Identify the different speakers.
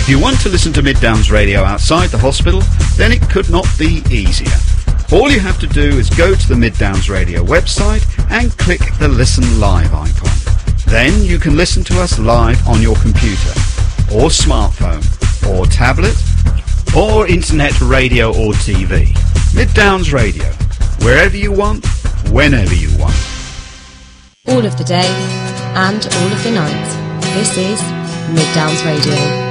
Speaker 1: If you want to listen to Mid Downs Radio outside the hospital, then it could not be easier. All you have to do is go to the Mid Downs Radio website and click the Listen Live icon. Then you can listen to us live on your computer, or smartphone, or tablet, or internet radio or TV. Mid Downs Radio, wherever you want, whenever you want.
Speaker 2: All of the day and all of the night. This is Mid Downs Radio.